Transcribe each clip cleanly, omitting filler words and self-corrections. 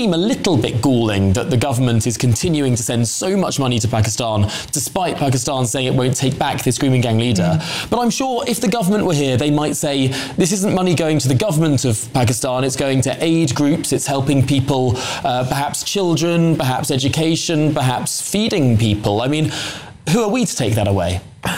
seem a little bit galling that the government is continuing to send so much money to Pakistan, despite Pakistan saying it won't take back the Screaming Gang leader. But I'm sure if the government were here, they might say, this isn't money going to the government of Pakistan, it's going to aid groups, it's helping people, perhaps children, perhaps education, perhaps feeding people. I mean, who are we to take that away?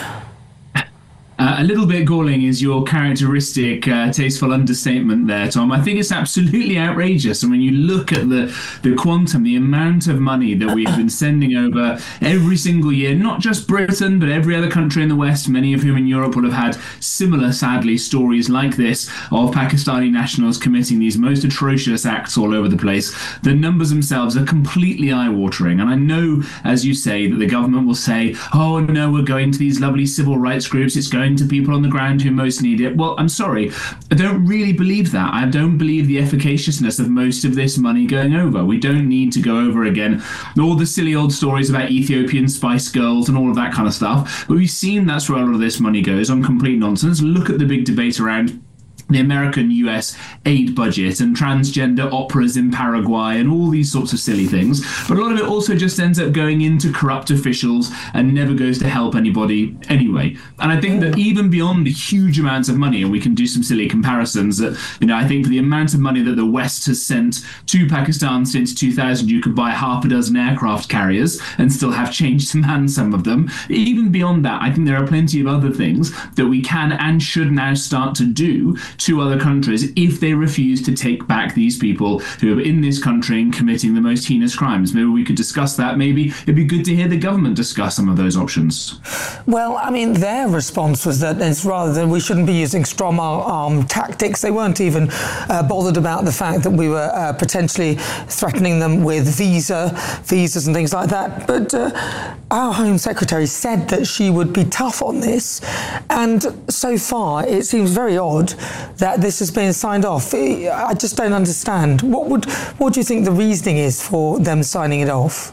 A little bit galling is your characteristic tasteful understatement there, Tom. I think it's absolutely outrageous. And when you look at the quantum, the amount of money that we've been sending over every single year, not just Britain, but every other country in the West, many of whom in Europe will have had similar, sadly, stories like this of Pakistani nationals committing these most atrocious acts all over the place. The numbers themselves are completely eye-watering. And I know, as you say, that the government will say, oh, no, we're going to these lovely civil rights groups. It's going to people on the ground who most need it. Well, I'm sorry, I don't really believe that. I don't believe the efficaciousness of most of this money going over. We don't need to go over again all the silly old stories about Ethiopian Spice Girls and all of that kind of stuff. But we've seen that's where a lot of this money goes, on complete nonsense. Look at the big debate around the American-US aid budget and transgender operas in Paraguay and all these sorts of silly things. But a lot of it also just ends up going into corrupt officials and never goes to help anybody anyway. And I think that even beyond the huge amounts of money, and we can do some silly comparisons, that, I think for the amount of money that the West has sent to Pakistan since 2000, you could buy half a dozen aircraft carriers and still have change to man some of them. Even beyond that, I think there are plenty of other things that we can and should now start to do to other countries if they refuse to take back these people who are in this country and committing the most heinous crimes. Maybe we could discuss that. Maybe it'd be good to hear the government discuss some of those options. Well, I mean, their response was that it's rather than we shouldn't be using strong arm tactics. They weren't even bothered about the fact that we were potentially threatening them with visas and things like that. But our Home Secretary said that she would be tough on this. And so far, it seems very odd that this has been signed off. I just don't understand. What do you think the reasoning is for them signing it off?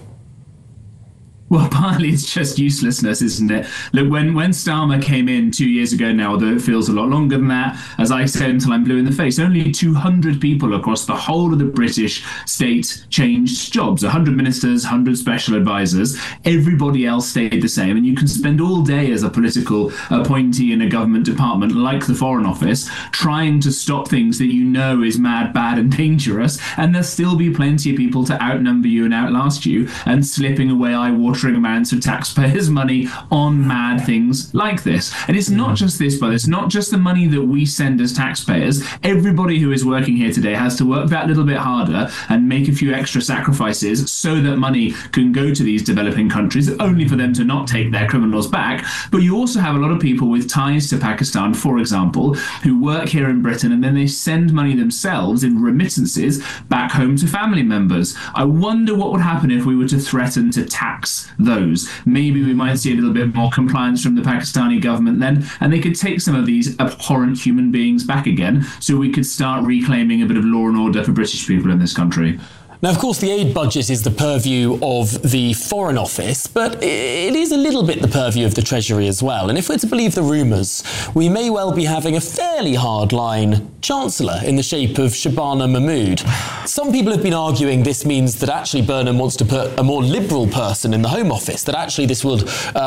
Well, partly it's just uselessness, isn't it? Look, when Starmer came in 2 years ago now, although it feels a lot longer than that, as I said until I'm blue in the face, only 200 people across the whole of the British state changed jobs. 100 ministers, 100 special advisors. Everybody else stayed the same. And you can spend all day as a political appointee in a government department like the Foreign Office trying to stop things that you know is mad, bad and dangerous. And there'll still be plenty of people to outnumber you and outlast you and slipping away eye-watering amounts of taxpayers' money on mad things like this. And it's not just this, but it's not just the money that we send as taxpayers. Everybody who is working here today has to work that little bit harder and make a few extra sacrifices so that money can go to these developing countries, only for them to not take their criminals back. But you also have a lot of people with ties to Pakistan, for example, who work here in Britain and then they send money themselves in remittances back home to family members. I wonder what would happen if we were to threaten to tax those. Maybe we might see a little bit more compliance from the Pakistani government then, and they could take some of these abhorrent human beings back again, so we could start reclaiming a bit of law and order for British people in this country. Now, of course, the aid budget is the purview of the Foreign Office, but it is a little bit the purview of the Treasury as well. And if we're to believe the rumours, we may well be having a fairly hard-line Chancellor in the shape of Shabana Mahmood. Some people have been arguing this means that actually Burnham wants to put a more liberal person in the Home Office, that actually this would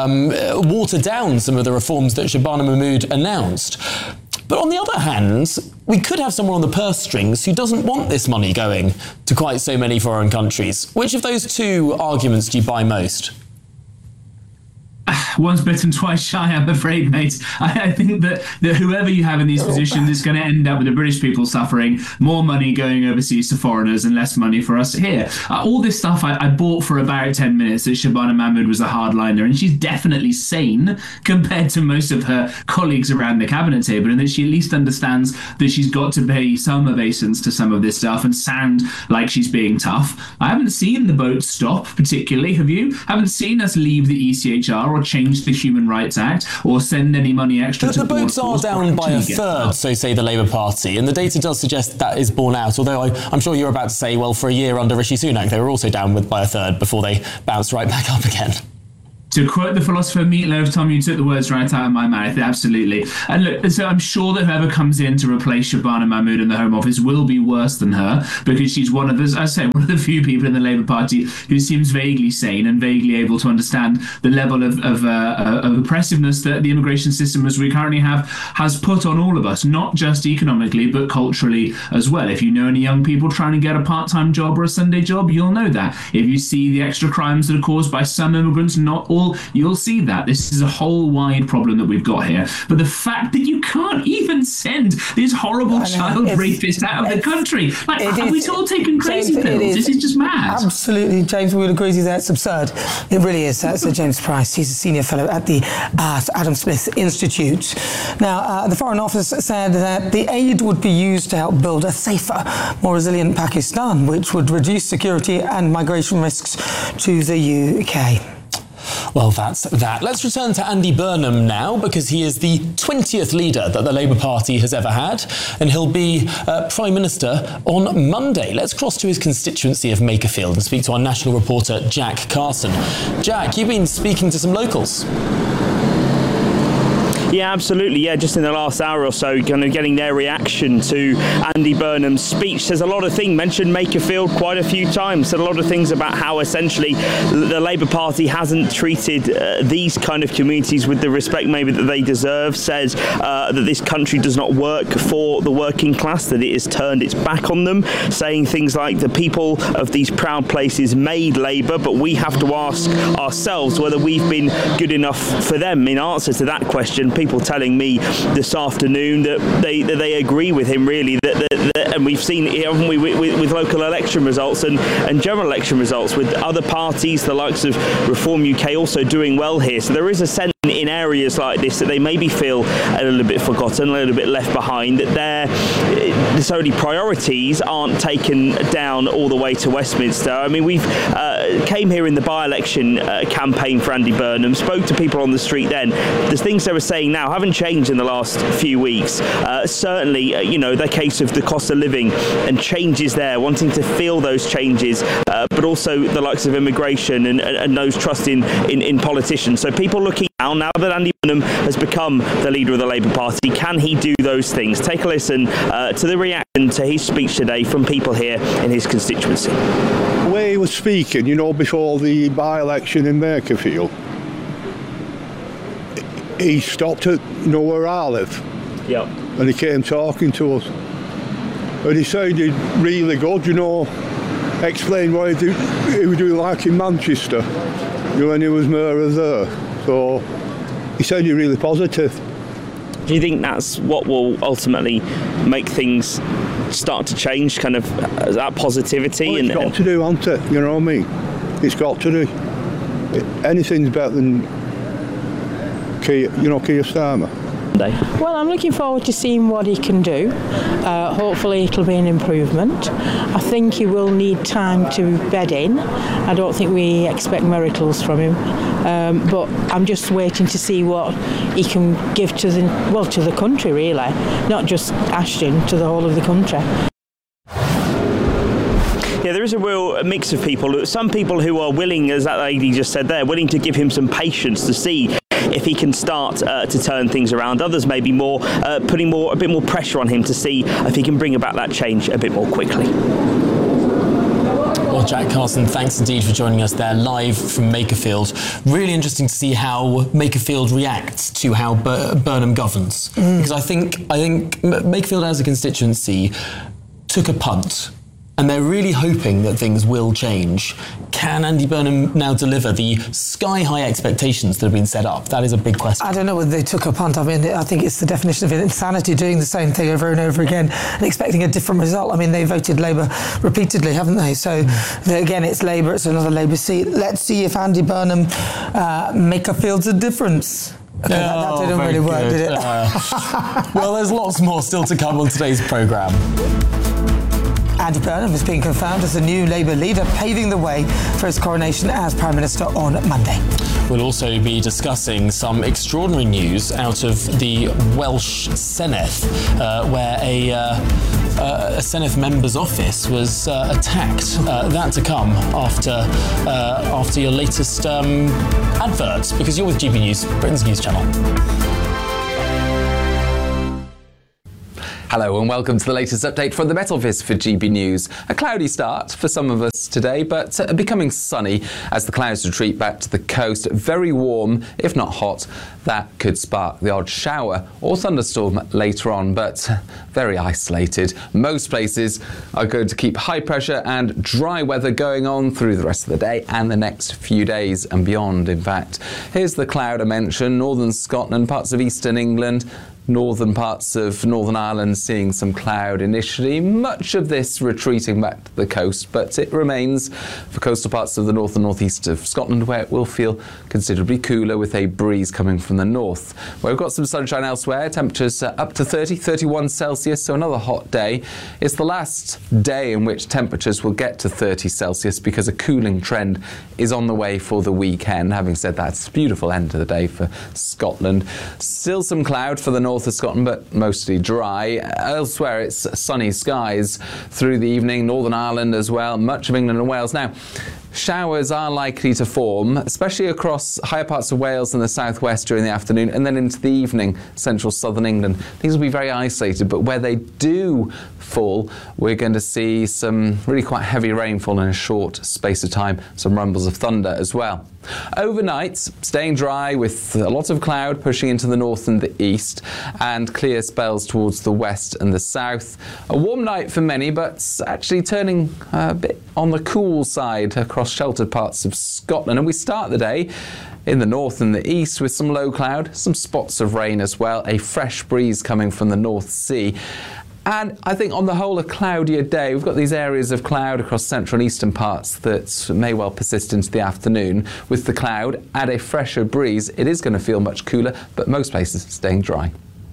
water down some of the reforms that Shabana Mahmood announced. But on the other hand, we could have someone on the purse strings who doesn't want this money going to quite so many foreign countries. Which of those two arguments do you buy most? Once bitten, twice shy, I'm afraid, mate. I think that whoever you have in these positions is going to end up with the British people suffering, more money going overseas to foreigners and less money for us here. All this stuff I bought for about 10 minutes that Shabana Mahmood was a hardliner, and she's definitely sane compared to most of her colleagues around the cabinet table, and that she at least understands that she's got to pay some obeisance to some of this stuff and sound like she's being tough. I haven't seen the boat stop particularly, have you? Haven't seen us leave the ECHR or change the Human Rights Act or send any money extra to the boats are down by a third, so say the Labour Party, and the data does suggest that is borne out, although I'm sure you're about to say, well, for a year under Rishi Sunak, they were also down by a third before they bounced right back up again. To quote the philosopher Meatloaf, Tom, you took the words right out of my mouth. Absolutely. And look, so I'm sure that whoever comes in to replace Shabana Mahmood in the Home Office will be worse than her, because she's one of the few people in the Labour Party who seems vaguely sane and vaguely able to understand the level of oppressiveness that the immigration system as we currently have has put on all of us, not just economically, but culturally as well. If you know any young people trying to get a part-time job or a Sunday job, you'll know that. If you see the extra crimes that are caused by some immigrants, not all, you'll see that. This is a whole wide problem that we've got here. But the fact that you can't even send this horrible child rapist out of the country, like, are we all taking crazy pills? This is just mad. Absolutely, James, we would agree with you there. It's absurd. It really is. That's James Price. He's a senior fellow at the Adam Smith Institute. Now, the Foreign Office said that the aid would be used to help build a safer, more resilient Pakistan, which would reduce security and migration risks to the UK. Well, that's that. Let's return to Andy Burnham now, because he is the 20th leader that the Labour Party has ever had, and he'll be Prime Minister on Monday. Let's cross to his constituency of Makerfield and speak to our national reporter, Jack Carson. Jack, you've been speaking to some locals. Yeah, absolutely. Yeah, just in the last hour or so, kind of getting their reaction to Andy Burnham's speech. There's a lot of things, mentioned Makerfield quite a few times, said a lot of things about how essentially the Labour Party hasn't treated these kind of communities with the respect maybe that they deserve, says that this country does not work for the working class, that it has turned its back on them, saying things like the people of these proud places made Labour, but we have to ask ourselves whether we've been good enough for them. In answer to that question, people telling me this afternoon that they agree with him, really, and we've seen it, haven't we, with local election results and general election results, with other parties, the likes of Reform UK, also doing well here. So there is a sense in areas like this that they maybe feel a little bit forgotten, a little bit left behind, that their necessarily priorities aren't taken down all the way to Westminster. I mean, we've came here in the by-election campaign for Andy Burnham, spoke to people on the street then. There's things they were saying now haven't changed in the last few weeks. Certainly, the case of the cost of living and changes there, wanting to feel those changes, but also the likes of immigration and those trust in politicians. So people looking now that Andy Burnham has become the leader of the Labour Party, can he do those things? Take a listen to the reaction to his speech today from people here in his constituency. The way he was speaking, before the by-election in Makerfield, he stopped at where I live. Yep. And he came talking to us. And he sounded really good, explained what he would do like in Manchester, when he was mayor there. So he sounded really positive. Do you think that's what will ultimately make things start to change, kind of that positivity? Well, it's got to do, hasn't it? You know what I mean? It's got to do. Anything's better than Keir Starmer. Well, I'm looking forward to seeing what he can do. Hopefully it'll be an improvement. I think he will need time to bed in. I don't think we expect miracles from him. But I'm just waiting to see what he can give to the country, really. Not just Ashton, to the whole of the country. Yeah, there is a real mix of people. Some people who are willing, as that lady just said there, willing to give him some patience to see if he can start to turn things around. Others may be more putting a bit more pressure on him to see if he can bring about that change a bit more quickly. Well, Jack Carson, thanks indeed for joining us there live from Makerfield. Really interesting to see how Makerfield reacts to how Burnham governs. Because I think Makerfield as a constituency took a punt, and they're really hoping that things will change. Can Andy Burnham now deliver the sky-high expectations that have been set up? That is a big question. I don't know whether they took a punt. I mean, I think it's the definition of insanity, doing the same thing over and over again and expecting a different result. I mean, they voted Labour repeatedly, haven't they? So, again, it's Labour, it's another Labour seat. Let's see if Andy Burnham Makerfield's a difference. Okay, that didn't really work, did it? Well, there's lots more still to come on today's programme. Andy Burnham is being confirmed as the new Labour leader, paving the way for his coronation as Prime Minister on Monday. We'll also be discussing some extraordinary news out of the Welsh Senedd, where a a Senedd member's office was attacked. That to come after your latest adverts, because you're with GB News, Britain's news channel. Hello and welcome to the latest update from the Met Office for GB News. A cloudy start for some of us today, but becoming sunny as the clouds retreat back to the coast. Very warm, if not hot. That could spark the odd shower or thunderstorm later on, but very isolated. Most places are going to keep high pressure and dry weather going on through the rest of the day and the next few days and beyond, in fact. Here's the cloud I mentioned: northern Scotland, parts of eastern England, northern parts of Northern Ireland seeing some cloud initially, much of this retreating back to the coast, but it remains for coastal parts of the north and northeast of Scotland, where it will feel considerably cooler with a breeze coming from the north. Where we've got some sunshine elsewhere, temperatures up to 31 Celsius, so another hot day. It's the last day in which temperatures will get to 30 Celsius because a cooling trend is on the way for the weekend. Having said that, it's a beautiful end of the day for Scotland. Still some cloud for the north of Scotland, but mostly dry. Elsewhere, it's sunny skies through the evening. Northern Ireland as well, much of England and Wales. Now, showers are likely to form, especially across higher parts of Wales and the southwest during the afternoon, and then into the evening, central southern England. These will be very isolated, but where they do fall, we're going to see some really quite heavy rainfall in a short space of time, some rumbles of thunder as well. Overnight, staying dry with a lot of cloud pushing into the north and the east, and clear spells towards the west and the south. A warm night for many, but actually turning a bit on the cool side across sheltered parts of Scotland. And we start the day in the north and the east with some low cloud, some spots of rain as well, a fresh breeze coming from the North Sea. And I think on the whole, a cloudier day. We've got these areas of cloud across central and eastern parts that may well persist into the afternoon. With the cloud and a fresher breeze, it is going to feel much cooler, but most places staying dry.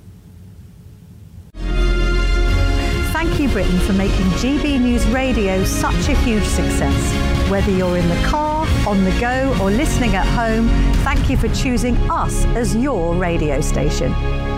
Thank you, Britain, for making GB News Radio such a huge success. Whether you're in the car, on the go, or listening at home, thank you for choosing us as your radio station.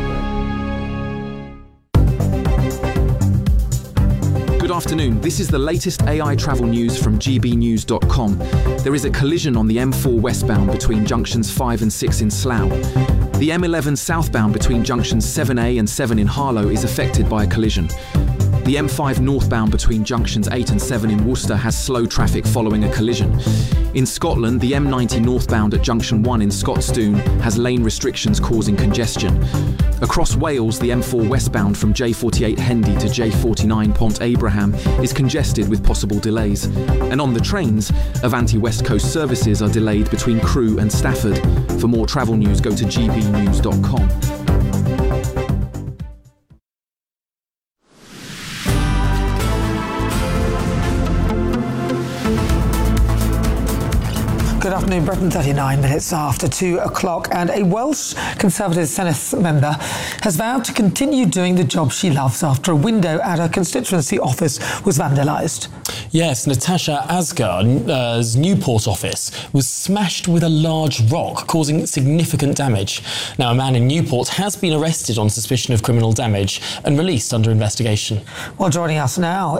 Good afternoon. This is the latest AI travel news from gbnews.com. There is a collision on the M4 westbound between junctions 5 and 6 in Slough. The M11 southbound between junctions 7A and 7 in Harlow is affected by a collision. The M5 northbound between junctions 8 and 7 in Worcester has slow traffic following a collision. In Scotland, the M90 northbound at junction 1 in Scotstoun has lane restrictions causing congestion. Across Wales, the M4 westbound from J48 Hendy to J49 Pont Abraham is congested with possible delays. And on the trains, Avanti West Coast services are delayed between Crewe and Stafford. For more travel news, go to gbnews.com. Good afternoon, Britain. 39 minutes after 2 o'clock, and a Welsh Conservative Senedd member has vowed to continue doing the job she loves after a window at her constituency office was vandalised. Yes, Natasha Asghar's Newport office was smashed with a large rock, causing significant damage. Now, a man in Newport has been arrested on suspicion of criminal damage and released under investigation. Well, joining us now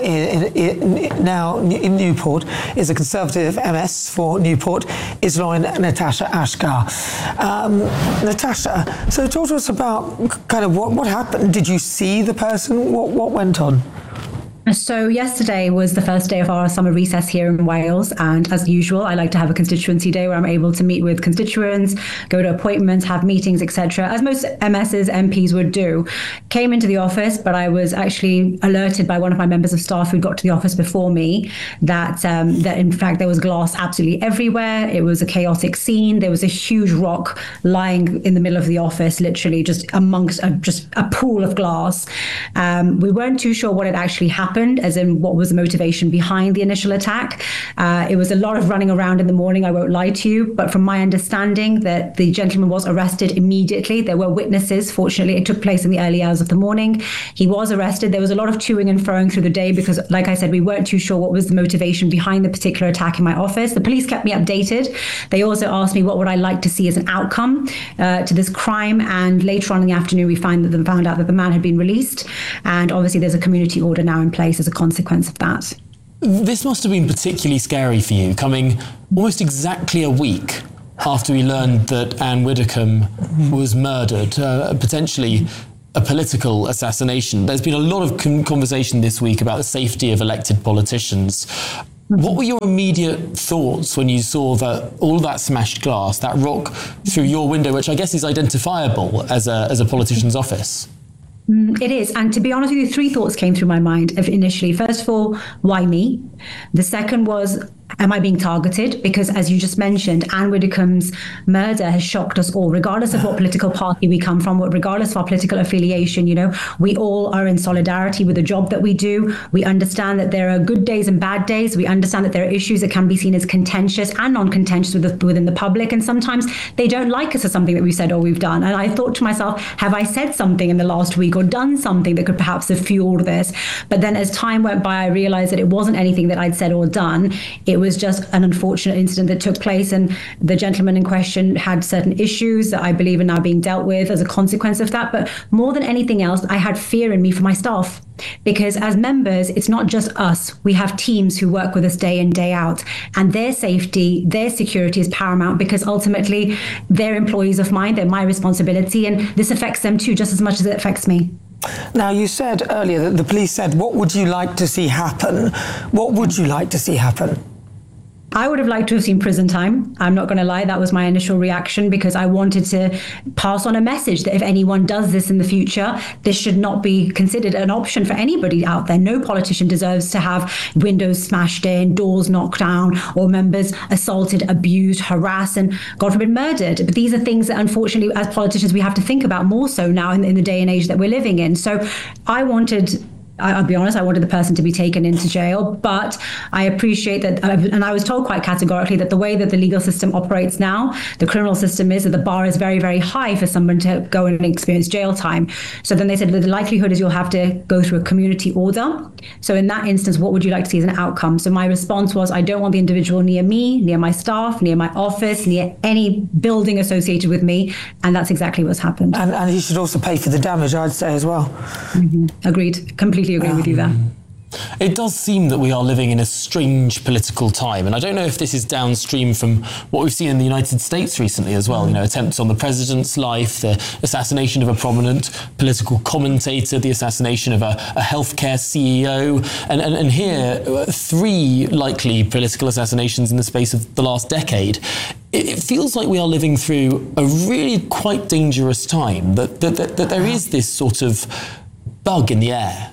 in Newport is a Conservative MS for Newport, is Natasha Asghar. Natasha, so talk to us about kind of what happened. Did you see the person? What went on? So yesterday was the first day of our summer recess here in Wales, and as usual, I like to have a constituency day where I'm able to meet with constituents, go to appointments, have meetings, etc., as most MSs, MPs would do. Came into the office, but I was actually alerted by one of my members of staff who got to the office before me that in fact there was glass absolutely everywhere. It was a chaotic scene. There was a huge rock lying in the middle of the office, literally just amongst just a pool of glass. We weren't too sure what had actually happened happened, as in what was the motivation behind the initial attack. It was a lot of running around in the morning, I won't lie to you, but from my understanding that the gentleman was arrested immediately. There were witnesses. Fortunately, it took place in the early hours of the morning. He was arrested. There was a lot of toing and froing through the day because, like I said, we weren't too sure what was the motivation behind the particular attack in my office. The police kept me updated. They also asked me what would I like to see as an outcome to this crime, and later on in the afternoon we found out that the man had been released, and obviously there's a community order now in place as a consequence of that. This must have been particularly scary for you, coming almost exactly a week after we learned that Anne Widdecombe was murdered, potentially a political assassination. There's been a lot of conversation this week about the safety of elected politicians. What were your immediate thoughts when you saw that all that smashed glass, that rock through your window, which I guess is identifiable as a politician's office? It is. And to be honest with you, 3 thoughts came through my mind initially. First of all, why me? The second was, am I being targeted? Because as you just mentioned, Anne Widdecombe's murder has shocked us all, regardless of what political party we come from, regardless of our political affiliation. You know, we all are in solidarity with the job that we do. We understand that there are good days and bad days. We understand that there are issues that can be seen as contentious and non-contentious within the public. And sometimes they don't like us for something that we've said or we've done. And I thought to myself, have I said something in the last week or done something that could perhaps have fueled this? But then as time went by, I realized that it wasn't anything that I'd said or done. It was just an unfortunate incident that took place, and the gentleman in question had certain issues that I believe are now being dealt with as a consequence of that. But more than anything else, I had fear in me for my staff, because as members, it's not just us. We have teams who work with us day in, day out, and their safety, their security is paramount, because ultimately they're employees of mine, they're my responsibility, and this affects them too, just as much as it affects me. Now, you said earlier that the police said, what would you like to see happen? What would you like to see happen? I would have liked to have seen prison time. I'm not going to lie, that was my initial reaction, because I wanted to pass on a message that if anyone does this in the future, this should not be considered an option for anybody out there. No politician deserves to have windows smashed in, doors knocked down, or members assaulted, abused, harassed, and God forbid murdered. But these are things that unfortunately as politicians we have to think about more so now in the day and age that we're living in. So I'll be honest, I wanted the person to be taken into jail, but I appreciate that, and I was told quite categorically that the way that the legal system operates now, the criminal system, is that the bar is very, very high for someone to go and experience jail time. So then they said that the likelihood is you'll have to go through a community order. So in that instance, what would you like to see as an outcome? So my response was, I don't want the individual near me, near my staff, near my office, near any building associated with me, and that's exactly what's happened. And he should also pay for the damage, I'd say, as well. Agreed. Completely agree with you there. It does seem that we are living in a strange political time, and I don't know if this is downstream from what we've seen in the United States recently as well. You know, attempts on the president's life, the assassination of a prominent political commentator, the assassination of a healthcare CEO, and here 3 likely political assassinations in the space of the last decade. It feels like we are living through a really quite dangerous time, that there is this sort of bug in the air.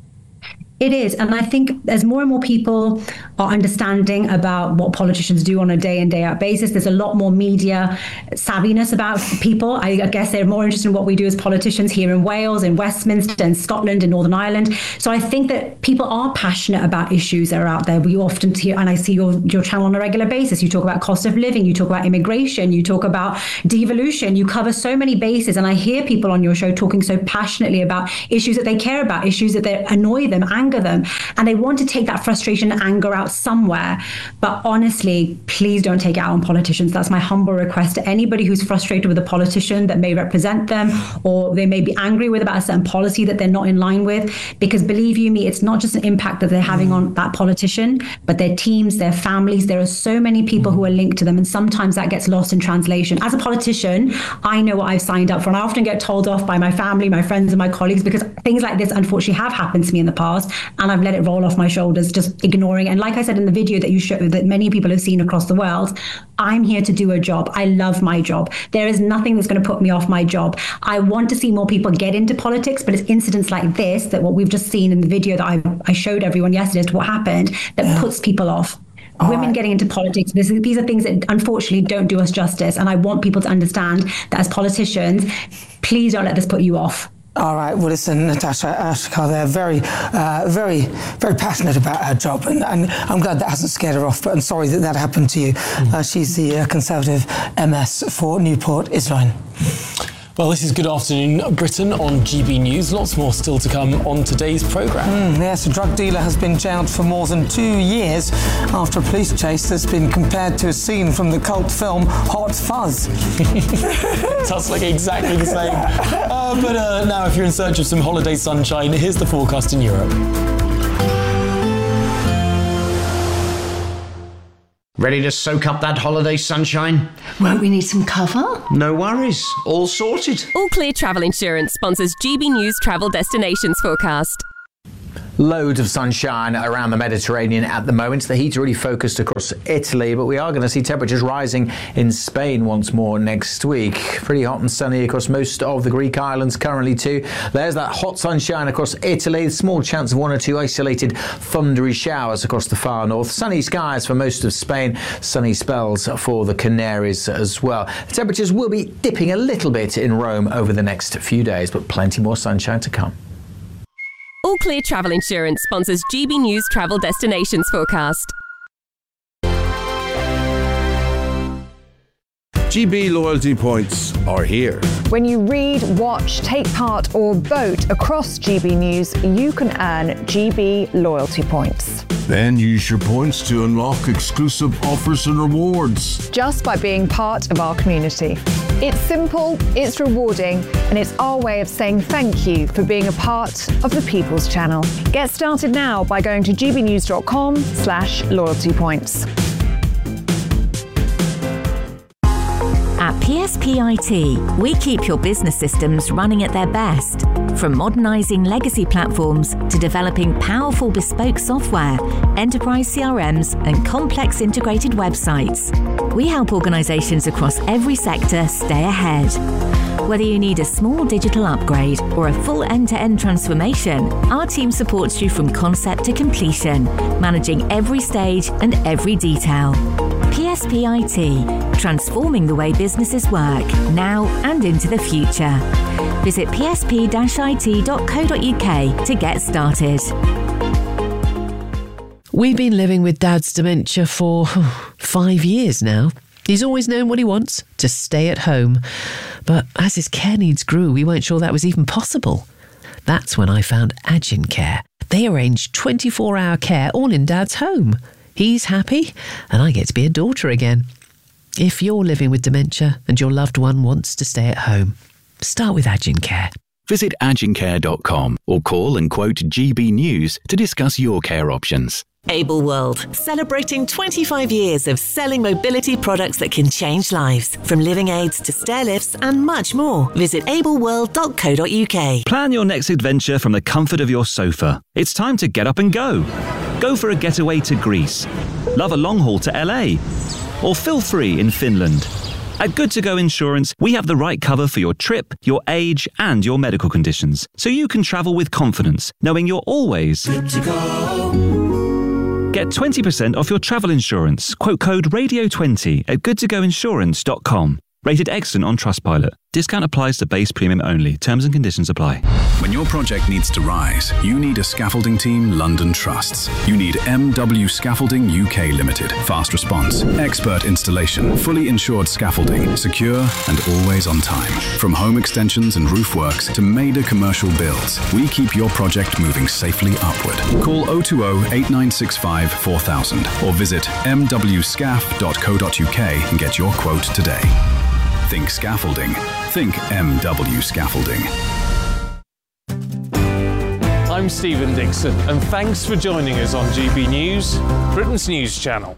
It is. And I think as more and more people are understanding about what politicians do on a day in, day out basis, there's a lot more media savviness about people. I guess they're more interested in what we do as politicians here in Wales, in Westminster, in Scotland, in Northern Ireland. So I think that people are passionate about issues that are out there. We often hear, and I see your channel on a regular basis, you talk about cost of living, you talk about immigration, you talk about devolution, you cover so many bases. And I hear people on your show talking so passionately about issues that they care about, issues that they annoy them, anger them, and they want to take that frustration and anger out somewhere. But honestly, please don't take it out on politicians. That's my humble request to anybody who's frustrated with a politician that may represent them, or they may be angry with about a certain policy that they're not in line with, because believe you me, it's not just an impact that they're having on that politician, but their teams, their families. There are so many people who are linked to them, and sometimes that gets lost in translation. As a politician, I know what I've signed up for, and I often get told off by my family, my friends, and my colleagues, because things like this unfortunately have happened to me in the past, and I've let it roll off my shoulders, just ignoring. And like I said in the video that you showed, that many people have seen across the world, I'm here to do a job. I love my job. There is nothing that's going to put me off my job. I want to see more people get into politics, but it's incidents like this, that what we've just seen in the video that I showed everyone yesterday as to what happened, that puts people off. Women getting into politics, these are things that unfortunately don't do us justice. And I want people to understand that as politicians, please don't let this put you off. All right, well, listen, Natasha Ashkar, they're very, very passionate about her job, and I'm glad that hasn't scared her off, but I'm sorry that happened to you. She's the Conservative MS for Newport Isline. Well, this is Good Afternoon Britain on GB News. Lots more still to come on today's programme. Yes, a drug dealer has been jailed for more than 2 years after a police chase that's been compared to a scene from the cult film Hot Fuzz. It does look exactly the same. But now, if you're in search of some holiday sunshine, here's the forecast in Europe. Ready to soak up that holiday sunshine? Won't we need some cover? No worries, all sorted. All Clear Travel Insurance sponsors GB News Travel Destinations Forecast. Loads of sunshine around the Mediterranean at the moment. The heat's really focused across Italy, but we are going to see temperatures rising in Spain once more next week. Pretty hot and sunny across most of the Greek islands currently too. There's that hot sunshine across Italy. Small chance of 1 or 2 isolated thundery showers across the far north. Sunny skies for most of Spain. Sunny spells for the Canaries as well. The temperatures will be dipping a little bit in Rome over the next few days, but plenty more sunshine to come. All Clear Travel Insurance sponsors GB News Travel Destinations Forecast. GB loyalty points are here. When you read, watch, take part or vote across GB News, you can earn GB loyalty points. Then use your points to unlock exclusive offers and rewards. Just by being part of our community. It's simple, it's rewarding, and it's our way of saying thank you for being a part of the People's Channel. Get started now by going to gbnews.com/loyalty points. At PSP IT, we keep your business systems running at their best. From modernising legacy platforms to developing powerful bespoke software, enterprise CRMs and complex integrated websites. We help organisations across every sector stay ahead. Whether you need a small digital upgrade or a full end-to-end transformation, our team supports you from concept to completion, managing every stage and every detail. PSP IT, transforming the way businesses work, now and into the future. Visit psp-it.co.uk to get started. We've been living with Dad's dementia for 5 years now. He's always known what he wants, to stay at home. But as his care needs grew, we weren't sure that was even possible. That's when I found Agincare. They arrange 24-hour care all in Dad's home. He's happy, and I get to be a daughter again. If you're living with dementia and your loved one wants to stay at home, start with Agincare. Visit agincare.com or call and quote GB News to discuss your care options. Able World, celebrating 25 years of selling mobility products that can change lives. From living aids to stair lifts and much more. Visit ableworld.co.uk. Plan your next adventure from the comfort of your sofa. It's time to get up and go. Go for a getaway to Greece. Love a long haul to LA. Or feel free in Finland. At Good To Go Insurance, we have the right cover for your trip, your age, and your medical conditions. So you can travel with confidence, knowing you're always good to go. Get 20% off your travel insurance. Quote code RADIO20 at goodtogoinsurance.com. Rated excellent on Trustpilot. Discount applies to base premium only. Terms and conditions apply. When your project needs to rise, you need a scaffolding team London trusts. You need MW Scaffolding UK Limited. Fast response, expert installation, fully insured scaffolding, secure and always on time. From home extensions and roof works to major commercial builds, we keep your project moving safely upward. Call 020-8965 4000 or visit mwscaf.co.uk and get your quote today. Think scaffolding. Think MW Scaffolding. I'm Stephen Dixon, and thanks for joining us on GB News, Britain's news channel.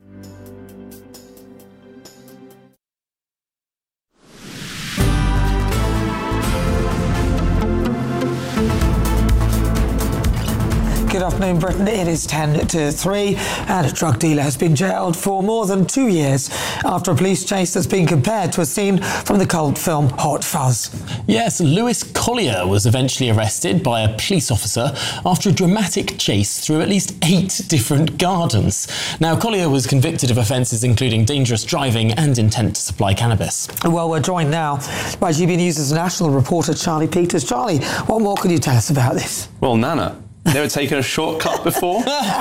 Good afternoon, Britain. It is 10 to 3, and a drug dealer has been jailed for more than 2 years after a police chase that's been compared to a scene from the cult film Hot Fuzz. Yes, Lewis Collier was eventually arrested by a police officer after a dramatic chase through at least 8 different gardens. Now, Collier was convicted of offences including dangerous driving and intent to supply cannabis. Well, we're joined now by GB News' national reporter Charlie Peters. Charlie, what more can you tell us about this? Well, Nana, they were taking a shortcut before.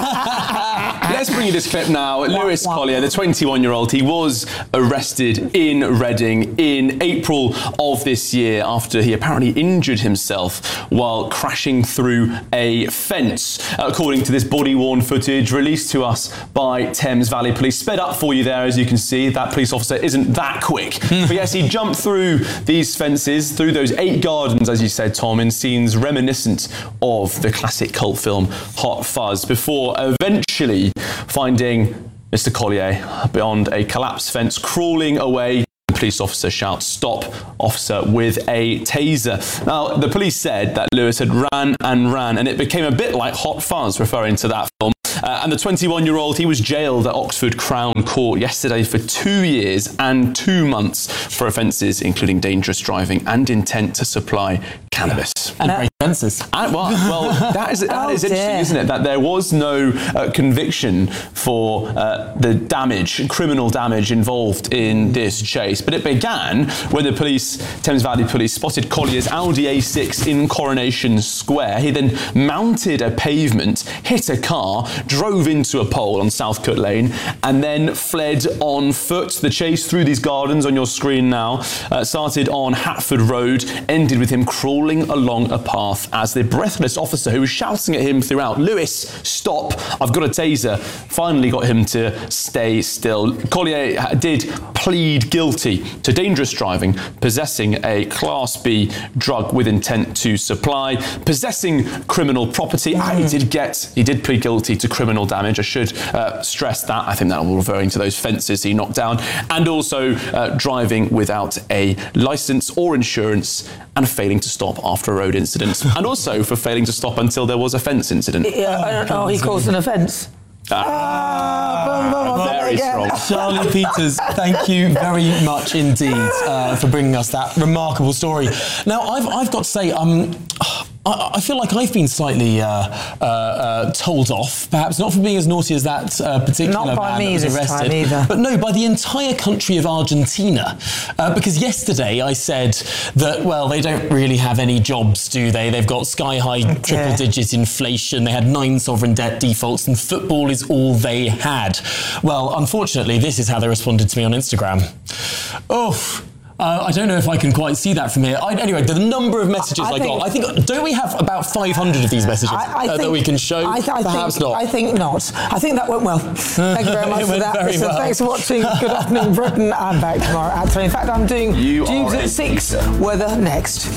Let's bring you this clip now. Lewis Collier, the 21-year-old, he was arrested in Reading in April of this year after he apparently injured himself while crashing through a fence. According to this body-worn footage released to us by Thames Valley Police. Sped up for you there, as you can see. That police officer isn't that quick. But yes, he jumped through these fences, through those 8 gardens, as you said, Tom, in scenes reminiscent of the classic cult film Hot Fuzz, before eventually finding Mr. Collier beyond a collapsed fence, crawling away. The police officer shouts, "Stop, officer," with a taser. Now, the police said that Lewis had ran and ran, and it became a bit like Hot Fuzz, referring to that film. And the 21-year-old, he was jailed at Oxford Crown Court yesterday for 2 years and 2 months for offences including dangerous driving and intent to supply cannabis. And great fences. Well, that is interesting, isn't it? That there was no conviction for the damage, criminal damage involved in this chase. But it began when the police, Thames Valley Police, spotted Collier's Audi A6 in Coronation Square. He then mounted a pavement, hit a car, drove into a pole on Southcote Lane, and then fled on foot. The chase through these gardens on your screen now started on Hatford Road, ended with him crawling along a path as the breathless officer who was shouting at him throughout, "Lewis, stop, I've got a taser," finally got him to stay still. Collier did plead guilty to dangerous driving, possessing a Class B drug with intent to supply, possessing criminal property. He did plead guilty to criminal damage. I should stress that. I think that was referring to those fences he knocked down, and also driving without a licence or insurance and failing to stop after a road incident, and also for failing to stop until there was a fence incident. He caused an offence. Very strong. Charlie Peters, thank you very much indeed for bringing us that remarkable story. Now, I've got to say, I feel like I've been slightly told off, perhaps not for being as naughty as that particular man that was arrested, time either. but no, by the entire country of Argentina. Because yesterday I said that, well, they don't really have any jobs, do they? They've got sky-high triple-digit inflation, they had 9 sovereign debt defaults, and football is all they had. Well, unfortunately, this is how they responded to me on Instagram. I don't know if I can quite see that from here. Anyway, the number of messages I got, I think, don't we have about 500 of these messages that we can show? Perhaps not. I think not. I think that went well. Thank you very much for that. Very well. Thanks for watching Good Afternoon Britain. I'm back tomorrow at 3. In fact, I'm doing Tubes at 6. Weather next.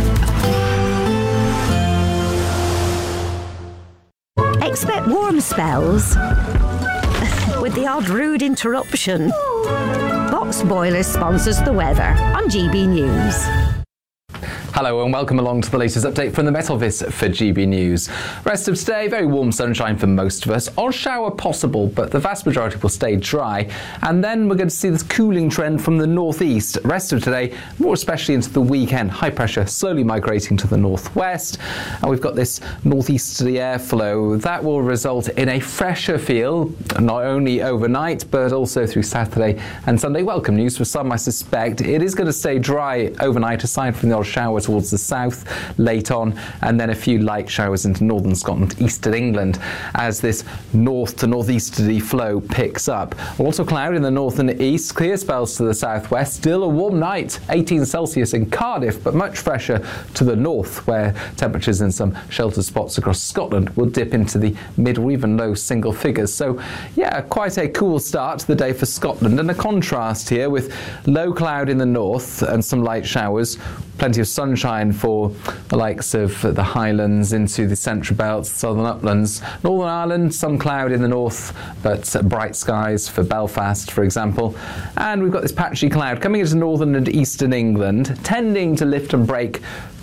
Expect warm spells with the odd rude interruption. Box Boilers sponsors the weather on GB News. Hello and welcome along to the latest update from the Metalvis for GB News. Rest of today, very warm sunshine for most of us. Odd shower possible, but the vast majority will stay dry. And then we're going to see this cooling trend from the northeast. Rest of today, more especially into the weekend. High pressure slowly migrating to the northwest. And we've got this northeasterly airflow. That will result in a fresher feel, not only overnight, but also through Saturday and Sunday. Welcome news for some, I suspect. It is going to stay dry overnight, aside from the odd shower towards the south late on, and then a few light showers into northern Scotland, eastern England, as this north to northeasterly flow picks up. Also cloud in the north and east, clear spells to the southwest, still a warm night, 18 Celsius in Cardiff, but much fresher to the north, where temperatures in some sheltered spots across Scotland will dip into the mid or even low single figures. So yeah, quite a cool start to the day for Scotland, and a contrast here with low cloud in the north and some light showers, plenty of sunshine for the likes of the Highlands into the central belt, southern uplands. Northern Ireland, some cloud in the north, but bright skies for Belfast, for example. And we've got this patchy cloud coming into northern and eastern England, tending to lift and break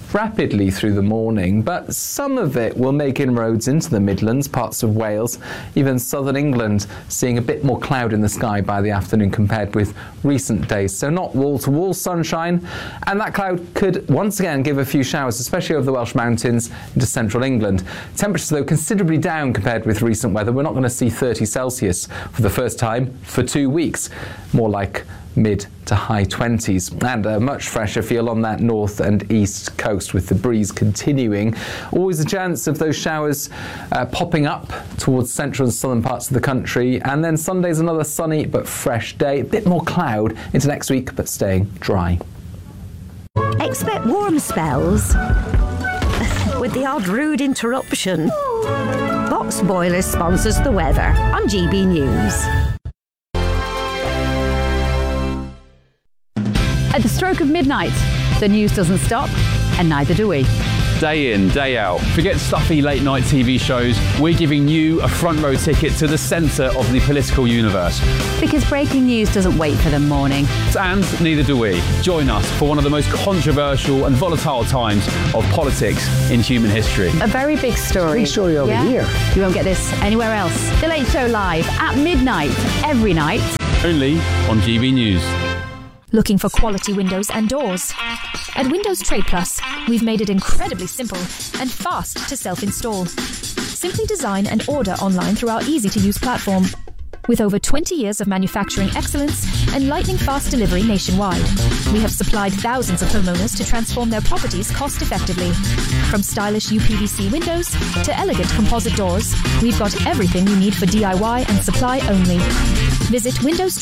rapidly through the morning, but some of it will make inroads into the Midlands, parts of Wales, even southern England, seeing a bit more cloud in the sky by the afternoon compared with recent days. So not wall-to-wall sunshine, and that cloud could once again give a few showers, especially over the Welsh mountains into central England. Temperatures, though, considerably down compared with recent weather. We're not going to see 30 Celsius for the first time for 2 weeks, more like mid to high 20s, and a much fresher feel on that north and east coast with the breeze continuing. Always a chance of those showers popping up towards central and southern parts of the country, and then Sunday's another sunny but fresh day. A bit more cloud into next week, but staying dry. Expect warm spells with the odd rude interruption. Box Boilers sponsors the weather on GB News. At the stroke of midnight, the news doesn't stop, and neither do we. Day in, day out. Forget stuffy late night TV shows. We're giving you a front row ticket to the centre of the political universe. Because breaking news doesn't wait for the morning. And neither do we. Join us for one of the most controversial and volatile times of politics in human history. A very big story. Big story over here. You won't get this anywhere else. The Late Show live at midnight, every night. Only on GB News. Looking for quality windows and doors? At Windows Trade Plus, we've made it incredibly simple and fast to self-install. Simply design and order online through our easy-to-use platform. With over 20 years of manufacturing excellence and lightning-fast delivery nationwide, we have supplied thousands of homeowners to transform their properties cost-effectively. From stylish UPVC windows to elegant composite doors, we've got everything you need for DIY and supply only. Visit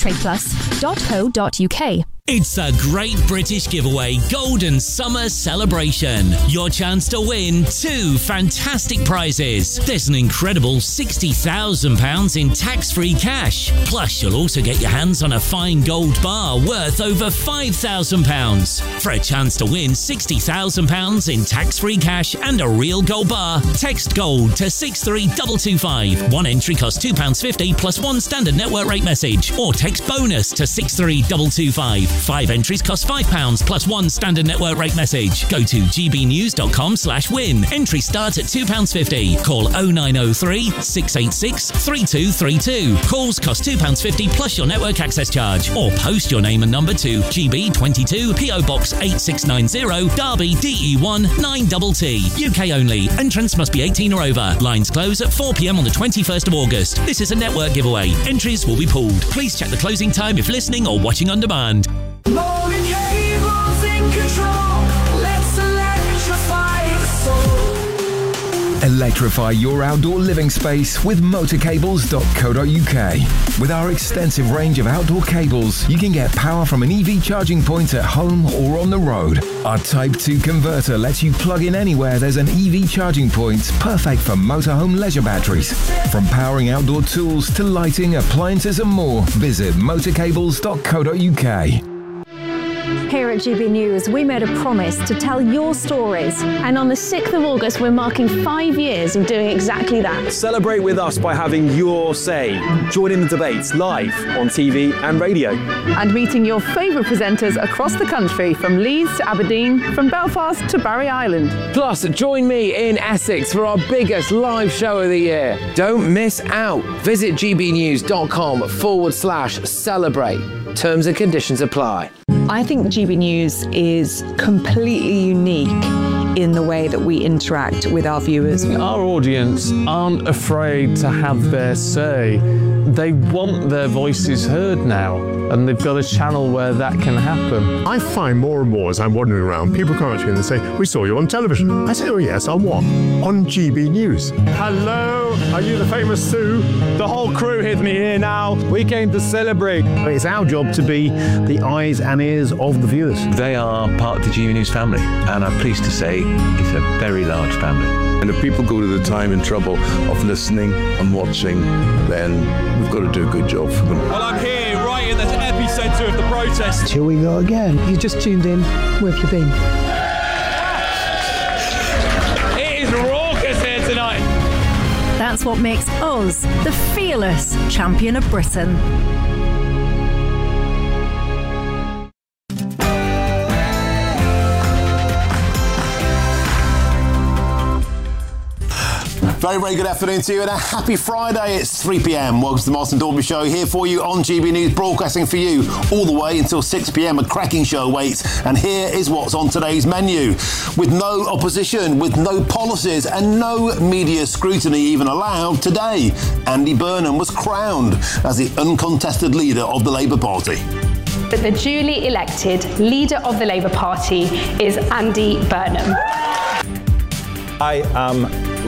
windowstradeplus.co.uk. It's a great British giveaway Golden Summer Celebration. Your chance to win 2 fantastic prizes. There's an incredible £60,000 in tax-free cash. Plus, you'll also get your hands on a fine gold bar worth over £5,000. For a chance to win £60,000 in tax-free cash and a real gold bar, text GOLD to 63225. One entry costs £2.50 plus one standard network rate message. Or text BONUS to 63225. 5 entries cost £5 plus one standard network rate message. Go to gbnews.com/win. Entries start at £2.50. Call 0903 686 3232. Calls cost £2.50 plus your network access charge. Or post your name and number to GB22 PO Box 8690 Derby DE1 9TT. UK only. Entrance must be 18 or over. Lines close at 4 p.m. on the 21st of August. This is a network giveaway. Entries will be pooled. Please check the closing time if listening or watching on demand. Molding cables in control. Let's electrify the soul. Electrify your outdoor living space with motorcables.co.uk. With our extensive range of outdoor cables, you can get power from an EV charging point at home or on the road. Our Type 2 converter lets you plug in anywhere there's an EV charging point, perfect for motorhome leisure batteries. From powering outdoor tools to lighting, appliances and more, visit motorcables.co.uk. Here at GB News, we made a promise to tell your stories. And on the 6th of August, we're marking 5 years of doing exactly that. Celebrate with us by having your say. Join in the debates live on TV and radio. And meeting your favourite presenters across the country, from Leeds to Aberdeen, from Belfast to Barry Island. Plus, join me in Essex for our biggest live show of the year. Don't miss out. Visit gbnews.com/celebrate. Terms and conditions apply. I think GB News is completely unique in the way that we interact with our viewers. Our audience aren't afraid to have their say. They want their voices heard now, and they've got a channel where that can happen. I find more and more as I'm wandering around, people come up to me and they say, "We saw you on television." I say, "Oh yes, on what?" "On GB News." Hello, are you the famous Sue? The whole crew with me here now. We came to celebrate. It's our job to be the eyes and ears of the viewers. They are part of the GB News family, and I'm pleased to say it's a very large family. And if people go to the time and trouble of listening and watching, then we've got to do a good job for them. Well, I'm here right in the epicentre of the protest. Here we go again. You just tuned in. Where have you been? It is raucous here tonight. That's what makes us the fearless champion of Britain. Very, very good afternoon to you and a happy Friday. It's 3 p.m. Welcome to the Martin Dorby Show, here for you on GB News, broadcasting for you all the way until 6 p.m. A cracking show waits, and here is what's on today's menu. With no opposition, with no policies and no media scrutiny even allowed, today Andy Burnham was crowned as the uncontested leader of the Labour Party. But the duly elected leader of the Labour Party is Andy Burnham. I am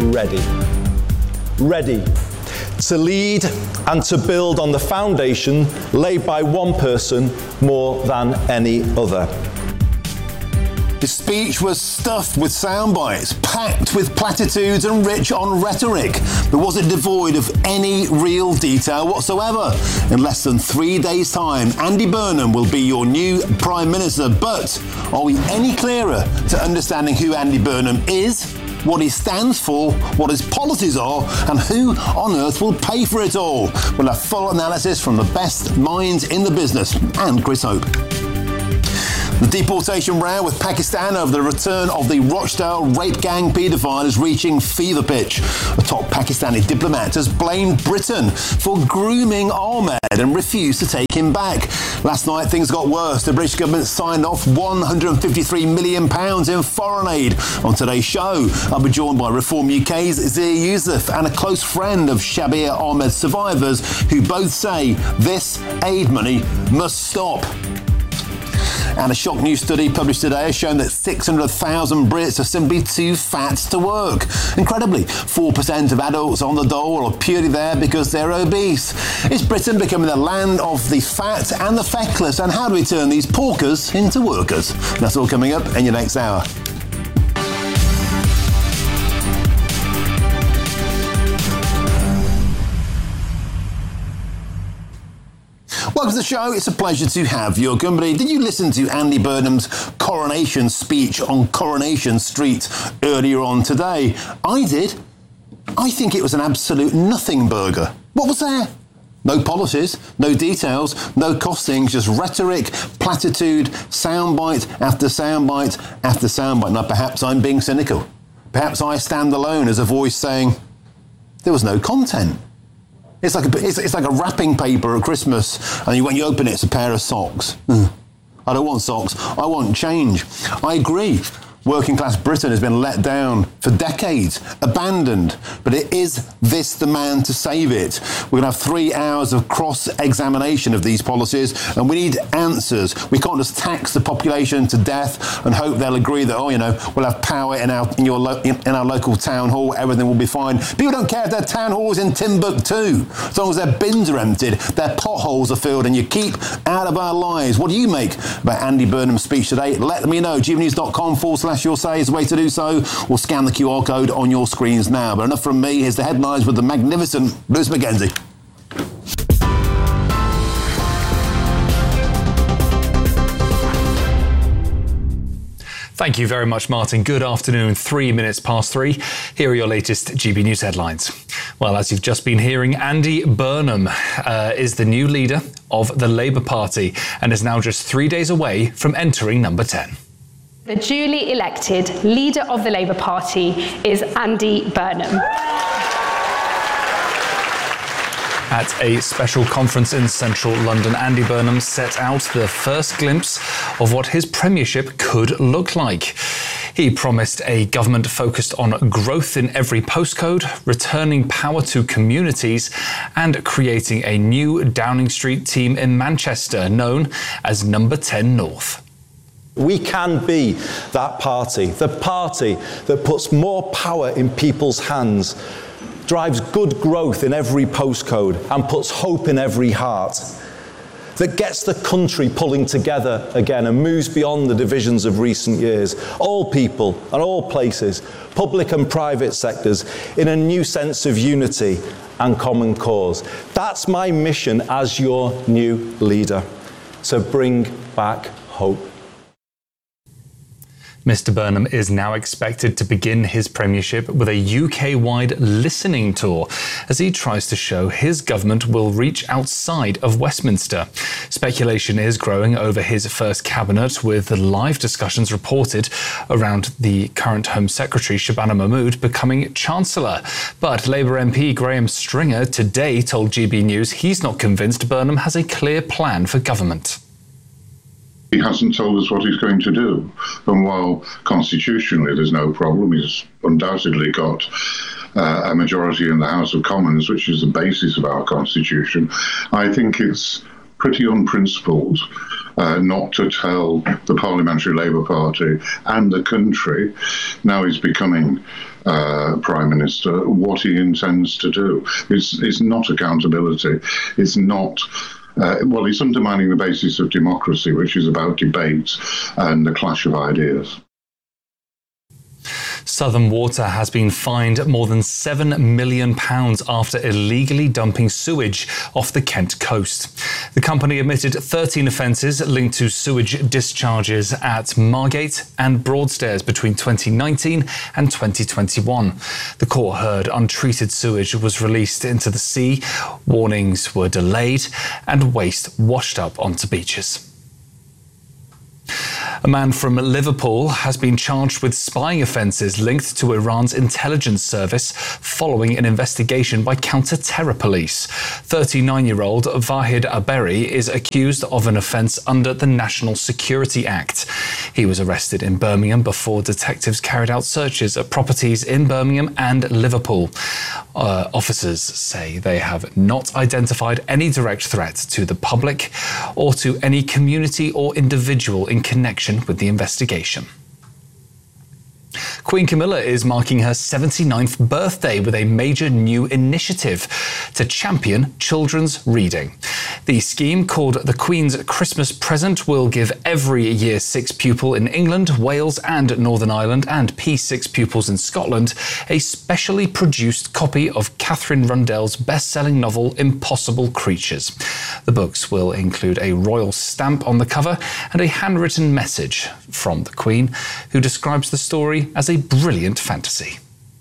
ready to lead and to build on the foundation laid by one person more than any other. His speech was stuffed with sound bites, packed with platitudes and rich on rhetoric. But was it devoid of any real detail whatsoever? In less than 3 days' time, Andy Burnham will be your new Prime Minister. But are we any clearer to understanding who Andy Burnham is, what he stands for, what his policies are, and who on earth will pay for it all? We'll have full analysis from the best minds in the business, and Chris Hope. The deportation row with Pakistan over the return of the Rochdale rape gang paedophile is reaching fever pitch. A top Pakistani diplomat has blamed Britain for grooming Ahmed and refused to take him back. Last night things got worse. The British government signed off £153 million in foreign aid. On today's show, I'll be joined by Reform UK's Zia Youssef and a close friend of Shabir Ahmed's survivors, who both say this aid money must stop. And a shock new study published today has shown that 600,000 Brits are simply too fat to work. Incredibly, 4% of adults on the dole are purely there because they're obese. Is Britain becoming the land of the fat and the feckless? And how do we turn these porkers into workers? That's all coming up in your next hour. Welcome to the show. It's a pleasure to have your company. Did you listen to Andy Burnham's coronation speech on Coronation Street earlier on today? I did. I think it was an absolute nothing burger. What was there? No policies, no details, no costings, just rhetoric, platitude, soundbite after soundbite after soundbite. Now, perhaps I'm being cynical. Perhaps I stand alone as a voice saying there was no content. It's like a wrapping paper at Christmas, and when you open it, it's a pair of socks. I don't want socks. I want change. I agree. Working class Britain has been let down for decades, abandoned, but it is this the man to save it. We're going to have 3 hours of cross-examination of these policies, and we need answers. We can't just tax the population to death and hope they'll agree that, we'll have power in our local town hall, everything will be fine. People don't care if their town hall is in Timbuktu, as long as their bins are emptied, their potholes are filled, and you keep out of our lives. What do you make about Andy Burnham's speech today? Let me know. gbnews.com/your say is the way to do so, or scan the QR code on your screens now. But enough from me. Here's the headlines with the magnificent Bruce Mackenzie. Thank you very much, Martin. Good afternoon, 3 minutes past 3. Here are your latest GB News headlines. Well, as you've just been hearing, Andy Burnham is the new leader of the Labour Party and is now just 3 days away from entering number 10. The duly elected leader of the Labour Party is Andy Burnham. At a special conference in central London, Andy Burnham set out the first glimpse of what his premiership could look like. He promised a government focused on growth in every postcode, returning power to communities, and creating a new Downing Street team in Manchester known as Number 10 North. We can be that party, the party that puts more power in people's hands, drives good growth in every postcode, and puts hope in every heart, that gets the country pulling together again and moves beyond the divisions of recent years. All people and all places, public and private sectors, in a new sense of unity and common cause. That's my mission as your new leader, to bring back hope. Mr Burnham is now expected to begin his premiership with a UK-wide listening tour as he tries to show his government will reach outside of Westminster. Speculation is growing over his first cabinet, with live discussions reported around the current Home Secretary Shabana Mahmood becoming Chancellor. But Labour MP Graham Stringer today told GB News he's not convinced Burnham has a clear plan for government. He hasn't told us what he's going to do. And while constitutionally there's no problem, he's undoubtedly got a majority in the House of Commons, which is the basis of our constitution, I think it's pretty unprincipled not to tell the Parliamentary Labour Party and the country, now he's becoming Prime Minister, what he intends to do. It's not accountability. It's not... it's undermining the basis of democracy, which is about debate and the clash of ideas. Southern Water has been fined more than £7 million after illegally dumping sewage off the Kent coast. The company admitted 13 offences linked to sewage discharges at Margate and Broadstairs between 2019 and 2021. The court heard untreated sewage was released into the sea, warnings were delayed, and waste washed up onto beaches. A man from Liverpool has been charged with spying offences linked to Iran's intelligence service following an investigation by counter-terror police. 39-year-old Vahid Aberi is accused of an offence under the National Security Act. He was arrested in Birmingham before detectives carried out searches at properties in Birmingham and Liverpool. Officers say they have not identified any direct threat to the public or to any community or individual in connection with the investigation. Queen Camilla is marking her 79th birthday with a major new initiative to champion children's reading. The scheme, called the Queen's Christmas Present, will give every Year 6 pupil in England, Wales and Northern Ireland and P6 pupils in Scotland a specially produced copy of Catherine Rundell's best-selling novel Impossible Creatures. The books will include a royal stamp on the cover and a handwritten message from the Queen, who describes the story as a brilliant fantasy.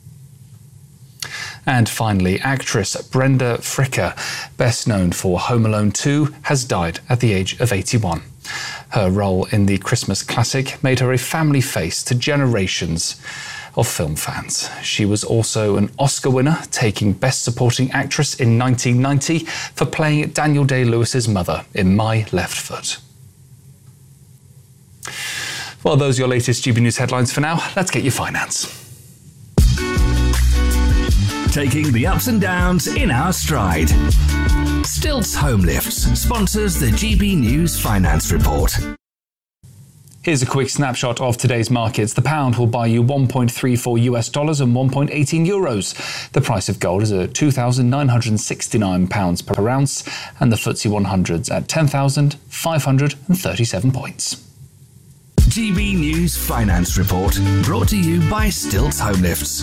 And finally, actress Brenda Fricker, best known for Home Alone 2, has died at the age of 81. Her role in the Christmas classic made her a family face to generations of film fans. She was also an Oscar winner, taking Best Supporting Actress in 1990 for playing Daniel Day-Lewis's mother in My Left Foot. Well, those are your latest GB News headlines for now. Let's get your finance. Taking the ups and downs in our stride. Stilts Home Lifts sponsors the GB News Finance Report. Here's a quick snapshot of today's markets. The pound will buy you $1.34 and 1.18 euros. The price of gold is at £2,969 per ounce, and the FTSE 100's at 10,537 points. GB News Finance Report, brought to you by Stilts Home Lifts.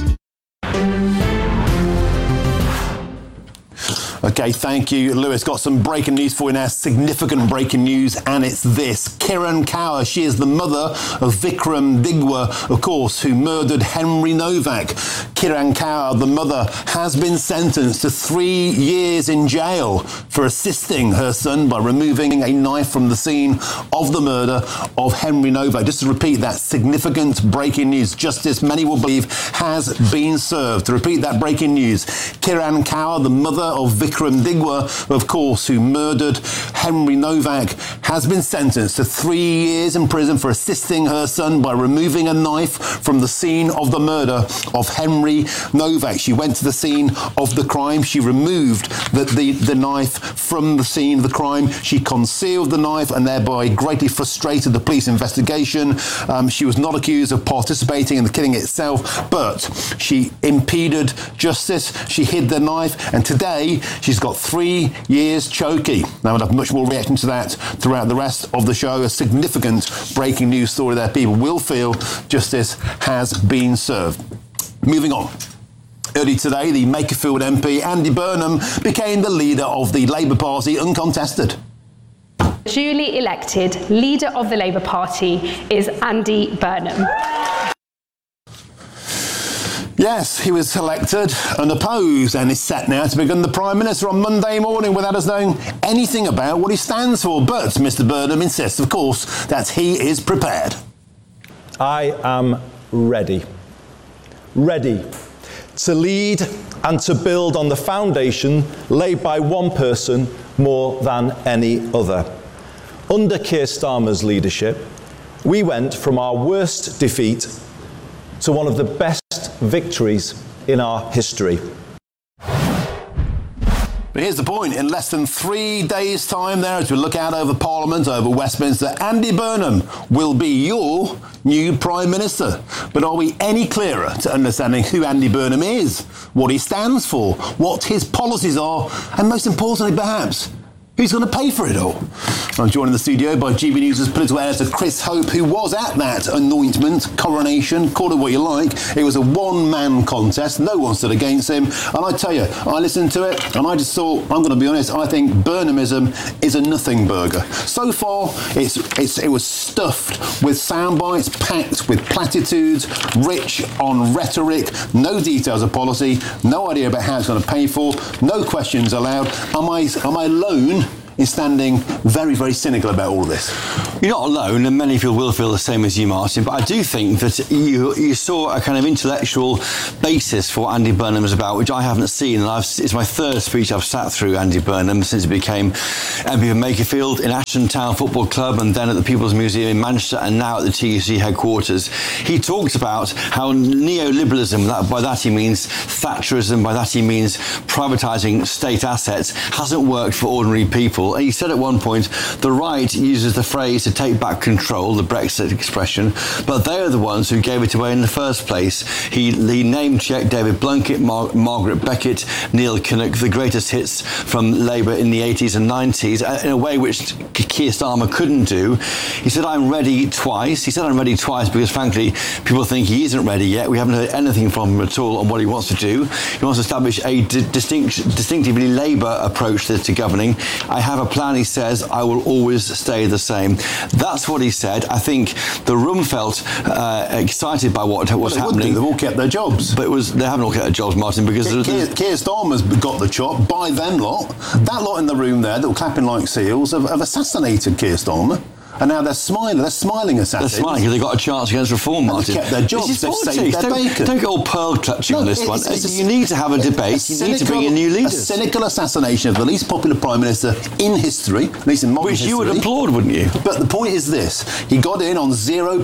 Okay, thank you, Lewis. Got some breaking news for you now, significant breaking news, and it's this. Kiran Kaur, she is the mother of Vikram Digwa, of course, who murdered Henry Novak. Kiran Kaur, the mother, has been sentenced to 3 years in jail for assisting her son by removing a knife from the scene of the murder of Henry Novak. Just to repeat that significant breaking news, justice, many will believe, has been served. To repeat that breaking news, Kiran Kaur, the mother of Vikram Digwa, of course, who murdered Henry Novak, has been sentenced to 3 years in prison for assisting her son by removing a knife from the scene of the murder of Henry Novak. She went to the scene of the crime. She removed the knife from the scene of the crime. She concealed the knife and thereby greatly frustrated the police investigation. She was not accused of participating in the killing itself, but she impeded justice. She hid the knife, and today she's got 3 years chokey. Now, we'll have much more reaction to that throughout the rest of the show. A significant breaking news story there. People will feel justice has been served. Moving on. Early today, the Makerfield MP, Andy Burnham, became the leader of the Labour Party uncontested. Duly elected leader of the Labour Party is Andy Burnham. Yes, he was elected unopposed and is set now to become the Prime Minister on Monday morning without us knowing anything about what he stands for. But Mr Burnham insists, of course, that he is prepared. I am ready. Ready to lead and to build on the foundation laid by one person more than any other. Under Keir Starmer's leadership, we went from our worst defeat to one of the best victories in our history. But here's the point. In less than 3 days' time there, as we look out over Parliament, over Westminster, Andy Burnham will be your new Prime Minister. But are we any clearer to understanding who Andy Burnham is, what he stands for, what his policies are, and most importantly, perhaps, who's going to pay for it all? I'm joined in the studio by GB News' political editor Chris Hope, who was at that anointment, coronation, call it what you like. It was a one-man contest. No one stood against him. And I tell you, I listened to it and I just thought, I'm going to be honest, I think Burnhamism is a nothing burger. So far, it was stuffed with sound bites, packed with platitudes, rich on rhetoric, no details of policy, no idea about how it's going to pay for, no questions allowed. Am I alone in standing very, very cynical about all of this? You're not alone, and many people will feel the same as you, Martin, but I do think that you saw a kind of intellectual basis for what Andy Burnham is about, which I haven't seen, and it's my third speech I've sat through Andy Burnham since he became MP of Makerfield, in Ashton Town Football Club, and then at the People's Museum in Manchester, and now at the TUC headquarters. He talks about how neoliberalism, by that he means Thatcherism, by that he means privatising state assets, hasn't worked for ordinary people. And he said at one point, the right uses the phrase to take back control, the Brexit expression, but they are the ones who gave it away in the first place. He name-checked David Blunkett, Margaret Beckett, Neil Kinnock, the greatest hits from Labour in the 80s and 90s, in a way which Keir Starmer couldn't do. He said, I'm ready twice. He said, I'm ready twice because, frankly, people think he isn't ready yet. We haven't heard anything from him at all on what he wants to do. He wants to establish a distinctively Labour approach to governing. I have a plan, he says, I will always stay the same. That's what he said. I think the room felt excited by what was happening. They've all kept their jobs. But they haven't all kept their jobs, Martin, because Keir Starmer's got the chop by them lot. That lot in the room there that were clapping like seals have assassinated Keir Starmer. And now they're smiling. They're smiling assassins. They're smiling because they got a chance against reform, Martin. They've kept their jobs. They've saved their bacon. Don't get all pearl clutching on this one. You need to have a debate. You need to bring in new leaders. A cynical assassination of the least popular Prime Minister in history, at least in modern history. Which you would applaud, wouldn't you? But the point is this. He got in on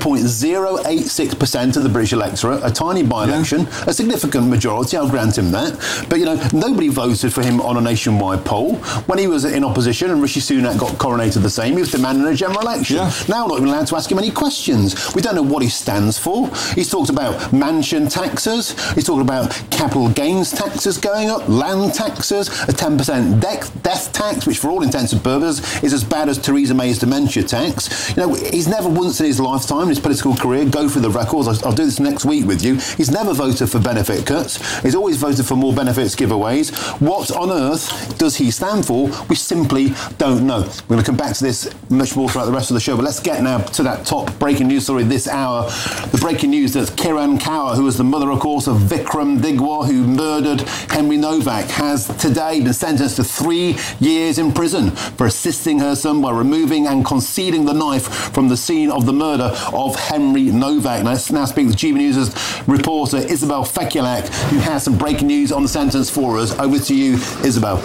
0.086% of the British electorate, a tiny by-election, a significant majority, I'll grant him that. But, nobody voted for him on a nationwide poll. When he was in opposition and Rishi Sunak got coronated the same, he was demanding a general election. Yeah. Now not even allowed to ask him any questions. We don't know what he stands for. He's talked about mansion taxes. He's talking about capital gains taxes going up, land taxes, a 10% death tax, which for all intents and purposes is as bad as Theresa May's dementia tax. He's never once in his lifetime, in his political career, go through the records, I'll do this next week with you, he's never voted for benefit cuts. He's always voted for more benefits giveaways. What on earth does he stand for? We simply don't know. We're going to come back to this much more throughout the rest of the show, but let's get now to that top breaking news story this hour. The breaking news that Kiran Kaur, who was the mother, of course, of Vikram Digwa, who murdered Henry Novak, has today been sentenced to 3 years in prison for assisting her son by removing and concealing the knife from the scene of the murder of Henry Novak. Now, let's now speak with GB News' reporter Isabel Fekulak, who has some breaking news on the sentence for us. Over to you, Isabel.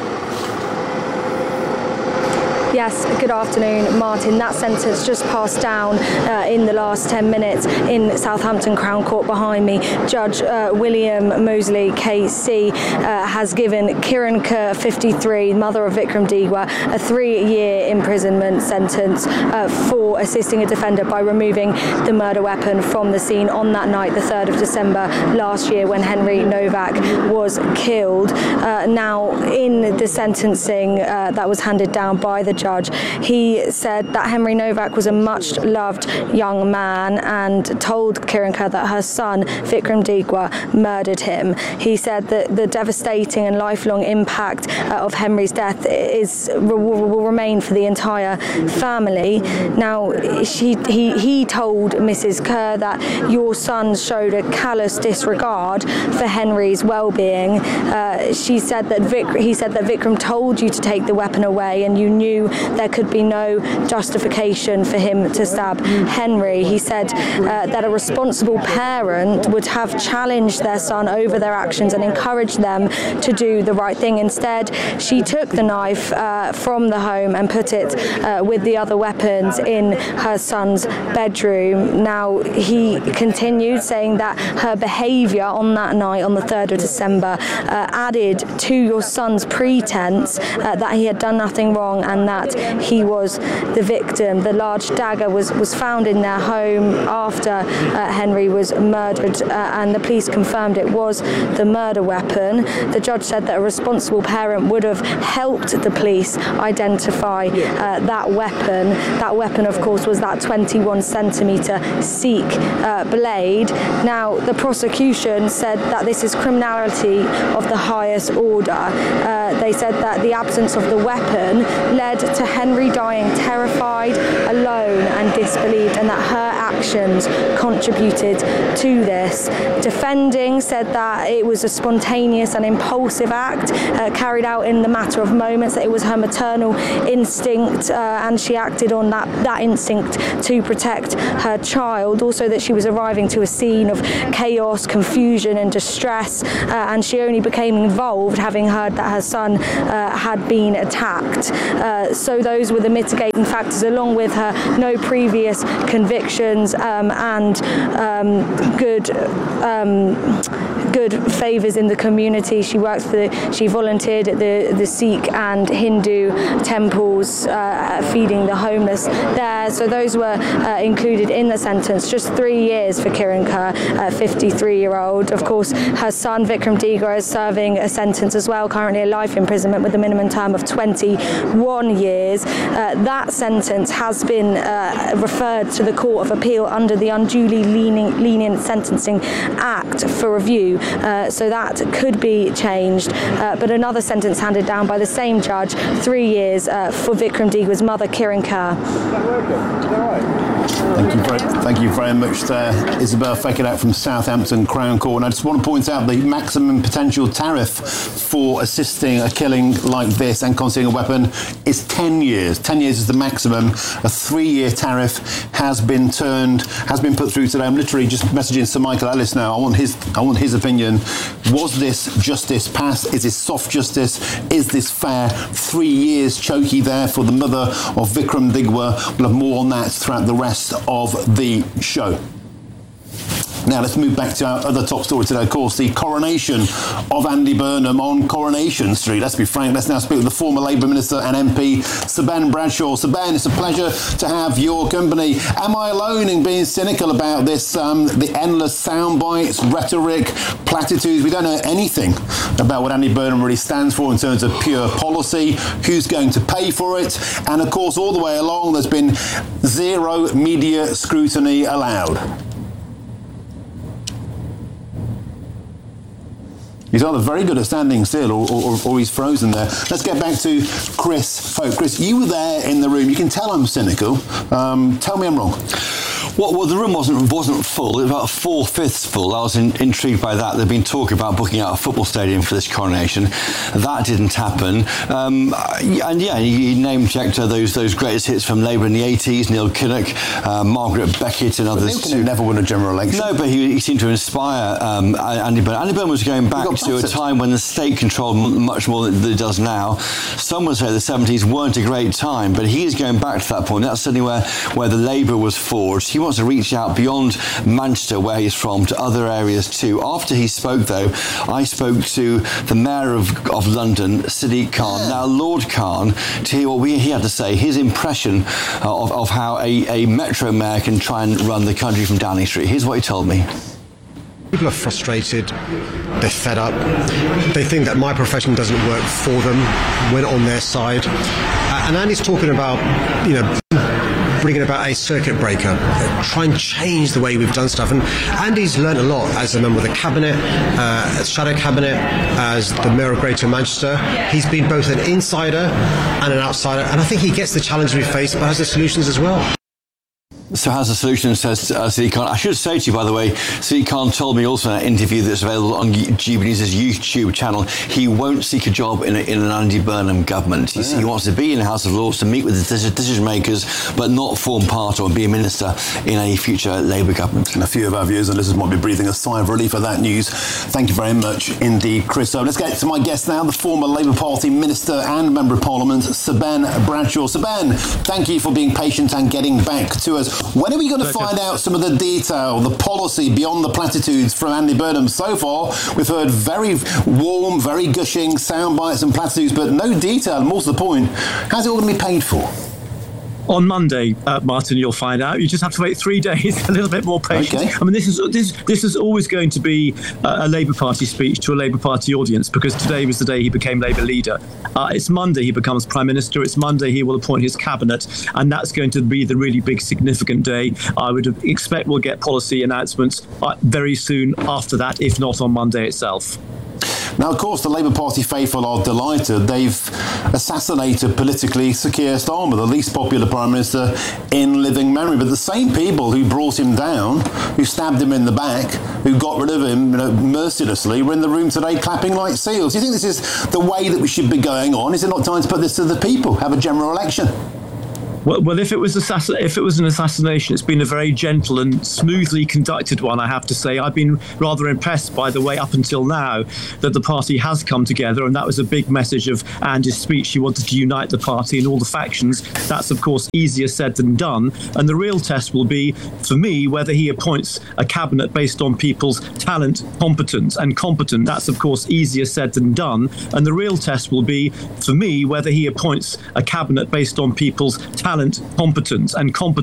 Yes, good afternoon, Martin. That sentence just passed down in the last 10 minutes in Southampton Crown Court behind me. Judge William Mosley KC has given Kiran Kaur, 53, mother of Vikram Digwa, a 3-year imprisonment sentence for assisting a defender by removing the murder weapon from the scene on that night, the 3rd of December last year, when Henry Novak was killed. Now, in the sentencing that was handed down by the judge. He said that Henry Novak was a much-loved young man and told Kiran Kerr that her son, Vikram Digwa, murdered him. He said that the devastating and lifelong impact of Henry's death will remain for the entire family. Now, he told Mrs. Kerr that your son showed a callous disregard for Henry's well-being. He said that Vikram told you to take the weapon away and you knew there could be no justification for him to stab Henry. He said that a responsible parent would have challenged their son over their actions and encouraged them to do the right thing. Instead, she took the knife from the home and put it with the other weapons in her son's bedroom. Now, he continued saying that her behaviour on that night, on the 3rd of December, added to your son's pretense that he had done nothing wrong and that he was the victim. The large dagger was found in their home after Henry was murdered, and the police confirmed it was the murder weapon. The judge said that a responsible parent would have helped the police identify that weapon. That weapon, of course, was that 21-centimetre Sikh blade. Now, the prosecution said that this is criminality of the highest order. They said that the absence of the weapon led to Henry dying terrified, alone and disbelieved, and that her actions contributed to this. Defending said that it was a spontaneous and impulsive act carried out in the matter of moments, that it was her maternal instinct and she acted on that instinct to protect her child. Also that she was arriving to a scene of chaos, confusion and distress, and she only became involved having heard that her son had been attacked. So those were the mitigating factors, along with her no previous convictions and good favours in the community. She volunteered at the Sikh and Hindu temples, feeding the homeless there. So those were included in the sentence. Just 3 years for Kiran Kerr, 53-year-old. Of course, her son Vikram Digwa is serving a sentence as well, currently a life imprisonment with a minimum term of 21 years. That sentence has been referred to the Court of Appeal under the Unduly Lenient Sentencing Act for review, so that could be changed. But another sentence handed down by the same judge, 3 years for Vikram Digwa's mother, Kiran Kerr. Thank you very much there, Isabel Fekirdak from Southampton Crown Court. And I just want to point out the maximum potential tariff for assisting a killing like this and concealing a weapon is 10 years. 10 years is the maximum. A 3-year tariff has been put through today. I'm literally just messaging Sir Michael Ellis now. I want his opinion. Was this justice passed? Is this soft justice? Is this fair? 3 years chokey there for the mother of Vikram Digwa. We'll have more on that throughout the rest of the show. Now let's move back to our other top story today, of course, the coronation of Andy Burnham on Coronation Street. Let's be frank, let's now speak with the former Labour Minister and MP, Sir Ben Bradshaw. Sir Ben, it's a pleasure to have your company. Am I alone in being cynical about this, the endless sound bites, rhetoric, platitudes? We don't know anything about what Andy Burnham really stands for in terms of pure policy, who's going to pay for it, and of course all the way along there's been zero media scrutiny allowed. He's either very good at standing still or he's frozen there. Let's get back to Chris Folk. Chris, you were there in the room. You can tell I'm cynical. Tell me I'm wrong. Well, the room wasn't full. It was about 4/5 full. I was intrigued by that. There'd been talk about booking out a football stadium for this coronation. That didn't happen. And yeah, he name-checked those greatest hits from Labour in the 80s, Neil Kinnock, Margaret Beckett and others. Neil Kinnock never won a general election. No, but he seemed to inspire Andy Burnham. Andy Burnham was going back to a time when the state controlled much more than it does now. Some would say the 70s weren't a great time, but he is going back to that point. That's certainly where the Labour was forged. He wants to reach out beyond Manchester, where he's from, to other areas too. After he spoke, though, I spoke to the Mayor of London, Sadiq Khan, now Lord Khan, to hear what he had to say, his impression of how a Metro Mayor can try and run the country from Downing Street. Here's what he told me. People are frustrated, they're fed up, they think that my profession doesn't work for them, we're not on their side, And Andy's talking about, bringing about a circuit breaker, try and change the way we've done stuff. And Andy's learned a lot as a member of the cabinet, shadow cabinet, as the Mayor of Greater Manchester. He's been both an insider and an outsider, and I think he gets the challenge we face, but has the solutions as well. So has the solution, says Sadiq Khan. I should say to you, by the way, Sadiq Khan told me also in that interview that's available on GB News' YouTube channel, he won't seek a job in an Andy Burnham government. He wants to be in the House of Lords to meet with the decision makers, but not form part or be a minister in a future Labour government. And a few of our viewers and listeners might be breathing a sigh of relief at that news. Thank you very much indeed, Chris. So let's get to my guest now, the former Labour Party Minister and Member of Parliament, Sir Ben Bradshaw. Sir Ben, thank you for being patient and getting back to us. When are we going to find out some of the detail, the policy beyond the platitudes from Andy Burnham? So far, we've heard very warm, very gushing sound bites and platitudes, but no detail. More to the point, how's it all going to be paid for? On Monday, Martin, you'll find out. You just have to wait 3 days, a little bit more patience. Okay. I mean, this is always going to be a Labour Party speech to a Labour Party audience, because today was the day he became Labour leader. It's Monday he becomes Prime Minister. It's Monday he will appoint his cabinet, and that's going to be the really big, significant day. I would expect we'll get policy announcements very soon after that, if not on Monday itself. Now, of course, the Labour Party faithful are delighted. They've assassinated politically Sir Keir Starmer, the least popular Prime Minister in living memory. But the same people who brought him down, who stabbed him in the back, who got rid of him mercilessly, were in the room today clapping like seals. Do you think this is the way that we should be going on? Is it not time to put this to the people, have a general election? Well, if it was an assassination, it's been a very gentle and smoothly conducted one, I have to say. I've been rather impressed by the way up until now that the party has come together, and that was a big message of Andy's speech. He wanted to unite the party and all the factions. That's, of course, easier said than done. And the real test will be, for me, whether he appoints a cabinet based on people's talent, competence and competent. That's, of course, easier said than done. And the real test will be, for me, whether he appoints a cabinet based on people's talent, competence and competence.